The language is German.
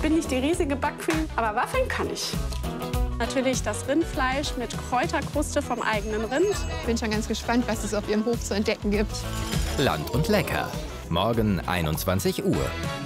bin nicht die riesige Backqueen, aber Waffeln kann ich. Natürlich das Rindfleisch mit Kräuterkruste vom eigenen Rind. Bin schon ganz gespannt, was es auf Ihrem Hof zu entdecken gibt. Land und Lecker. Morgen 21 Uhr.